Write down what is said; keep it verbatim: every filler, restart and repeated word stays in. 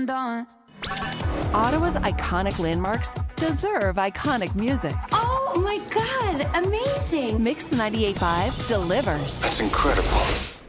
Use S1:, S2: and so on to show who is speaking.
S1: undone.
S2: Ottawa's iconic landmarks deserve iconic music.
S3: Oh my God, amazing.
S2: Mix ninety-eight point five delivers.
S4: That's incredible.